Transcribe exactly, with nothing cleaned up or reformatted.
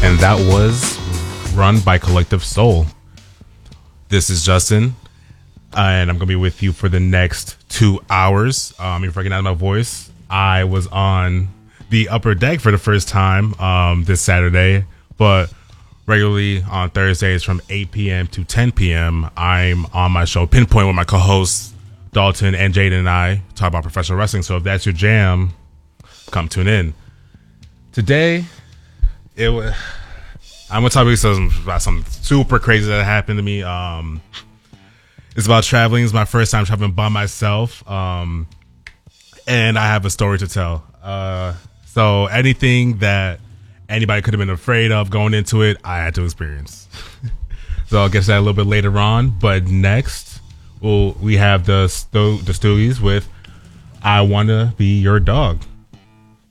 and that was Run by Collective Soul. This is Justin, and I'm going to be with you for the next two hours. Um, if you recognize my voice, I was on the upper deck for the first time um, this Saturday, but regularly on Thursdays from eight p.m. to ten p.m., I'm on my show Pinpoint with my co-hosts Dalton and Jaden, and I talk about professional wrestling. So if that's your jam, come tune in. Today, it was, I'm going to talk about something super crazy that happened to me. Um, it's about traveling. It's my first time traveling by myself, um, and I have a story to tell. Uh, so anything that anybody could have been afraid of going into it, I had to experience. So I'll get to that a little bit later on. But next, we'll, we have the Sto- the Stoogies with I Wanna Be Your Dog.